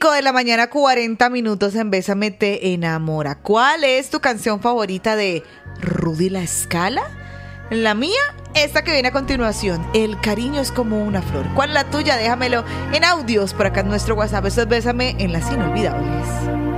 5 de la mañana, 40 minutos en Bésame te enamora. ¿Cuál es tu canción favorita de Rudy La Scala? La mía, esta que viene a continuación, El cariño es como una flor. ¿Cuál es la tuya? Déjamelo en audios por acá en nuestro WhatsApp. Esto es Bésame en las Inolvidables.